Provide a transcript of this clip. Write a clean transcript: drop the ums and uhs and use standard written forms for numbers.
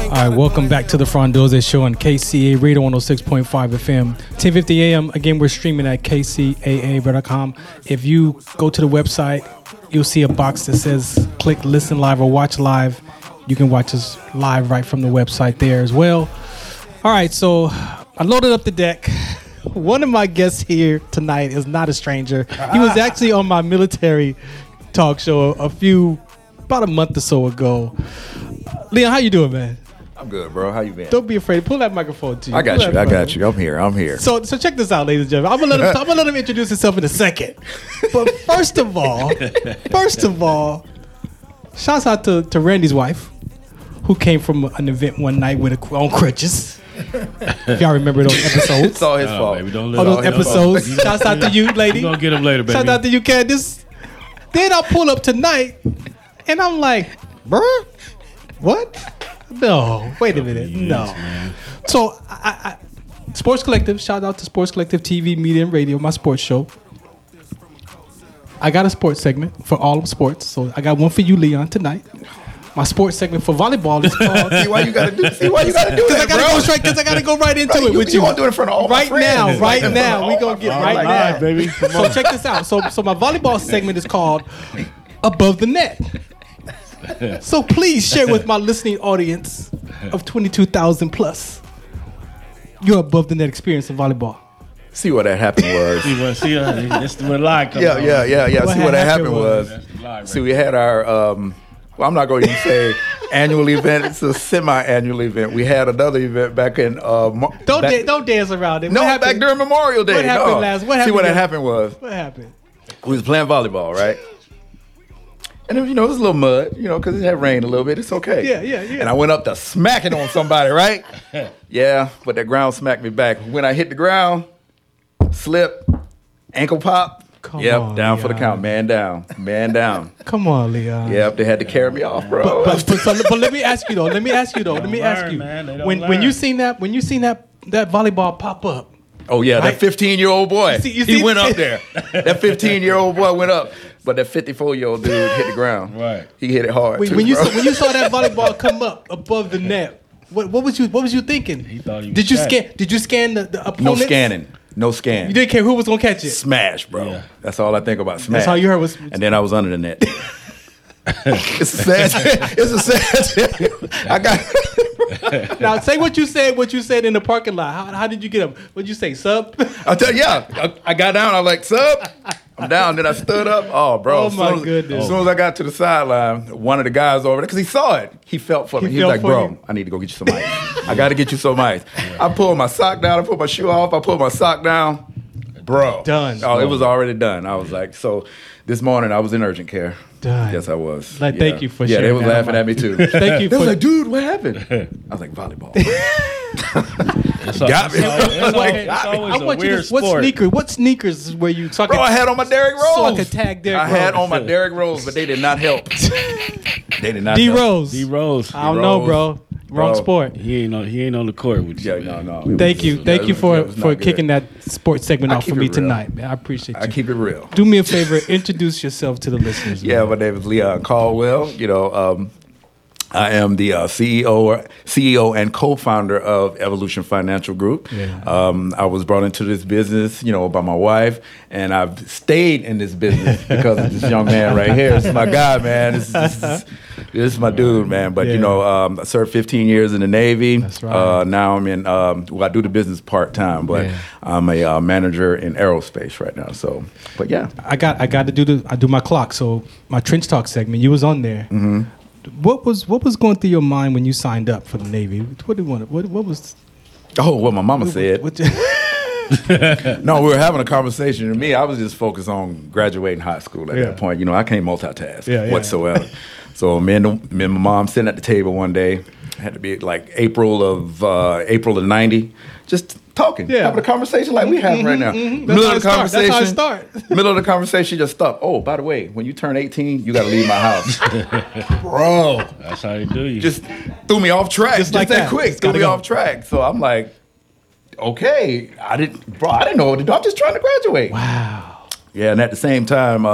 All right, welcome back to the Frondoze Show on KCA Radio 106.5 FM, 1050 AM. Again, we're streaming at kcaa.com. If you go to the website, you'll see a box that says click listen live or watch live. You can watch us live right from the website there as well. All right, so I loaded up the deck. One of my guests here tonight is not a stranger. He was actually on my military talk show about a month or so ago. Leon, how you doing, man? I'm good, bro. How you been? Don't be afraid. Pull that microphone to you. I got you. I'm here. So check this out, ladies and gentlemen. I'm gonna let him introduce himself in a second. But first of all, shouts out to Randy's wife, who came from an event one night with on crutches. If y'all remember those episodes. It's all his fault. Baby, don't all those episodes. Shouts out to you, lady. We're gonna get him later, baby. Shouts out to you, Candace. Then I pull up tonight, and I'm like, bruh, what? No, wait a minute. No. Man. So, I Sports Collective, shout out to Sports Collective TV, Media, and Radio, my sports show. I got a sports segment for all of sports. So, I got one for you, Leon, tonight. My sports segment for volleyball is called... See why you gotta do that, bro? Because I gotta go right into it with you. You want to do it in front of all my friends. Right now. We gonna get right now. Right, baby. So, check this out. So my volleyball segment is called Above the Net. So please share with my listening audience of 22,000 plus your above the net experience in volleyball. See what that happened was. See, this is where lie comes from. Yeah. What See what that happened was. Lie, See, we had our, well, I'm not going to even say annual event. It's a semi-annual event. We had another event back in. Don't dance around it. No, back during Memorial Day. What happened last? What happened? See what that happened was. What happened? We was playing volleyball, right? And it was a little mud, because it had rained a little bit. It's okay. Yeah. And I went up to smack it on somebody, right? Yeah, but that ground smacked me back. When I hit the ground, slip, ankle pop. Come on, down Leon. For the count. Man down. Come on, Leon. Yep, they had to carry me off, bro. But let me ask you though. When you seen that volleyball pop up. Oh yeah, right? that 15-year-old boy. You see, he went up there. That 15-year-old boy went up. But that 54-year-old dude hit the ground. Right. He hit it hard. When you saw that volleyball come up above the net, what was you thinking? He thought he was Did you scan the opponents? No scan. You didn't care who was gonna catch it. Smash, bro. Yeah. That's all I think about. Smash. That's all you heard was. And then I was under the net. It's a sad. I got. Now say what you said in the parking lot. How did you get up? What'd you say, sub? I'll tell you. Yeah, I got down. I was like, sub. I'm down. Then I stood up. Oh, bro. Oh my goodness. As soon as I got to the sideline, one of the guys over there, because he saw it, he felt for me. He was like, bro, I need to go get you some ice. I got to get you some ice. I pulled my sock down. I put my shoe off. I put my sock down. Bro. Done. Oh, it was already done. I was like, so this morning I was in urgent care. Done. Yes, I was. Thank you for sharing. Yeah, they was that laughing at me too. Thank you. They was like, dude, what happened? I was like, volleyball. Got me. It's always a weird sport. What sneakers were you? So I had on my Derrick Rose. So I could tag Derrick Rose. I had on my Derrick Rose, but they did not help. They did not D help. Rose. I don't know, bro. Wrong sport. He ain't on the court with you. Yeah, no. Thank you for kicking that sports segment off for me tonight, man. I appreciate you. I keep it real. Do me a favor, introduce yourself to the listeners. Yeah, my name is Leon Caldwell. I am the CEO and co-founder of Evolution Financial Group. Yeah. I was brought into this business, by my wife, and I've stayed in this business because of this young man right here. This is my guy, man. This is my dude, man. But I served 15 years in the Navy. That's right. Now I'm in. I do the business part time, but I'm a manager in aerospace right now. So, but yeah, I got to do my clock. So my Trench Talk segment, you was on there. Mm-hmm. What was going through your mind when you signed up for the Navy? What was? Oh, what my mama said. No, we were having a conversation. And me, I was just focused on graduating high school at that point. I can't multitask whatsoever. So me and my mom sitting at the table one day. It had to be like April of '90. Just talking, having a conversation like we have right now. Middle of the conversation. That's how it starts. Middle of the conversation, just stop. Oh, by the way, when you turn 18, you got to leave my house. Bro. That's how they do you. Just threw me off track. Just like that quick. Threw me off track. So I'm like, okay. I didn't know what to do. I'm just trying to graduate. Wow. Yeah, and at the same time,